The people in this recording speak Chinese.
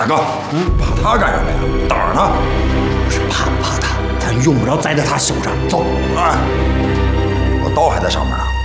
大哥，怕他干什么呀？等着呢。 不是怕不怕他，咱用不着栽在他手上。走。 哎，我刀还在上面呢。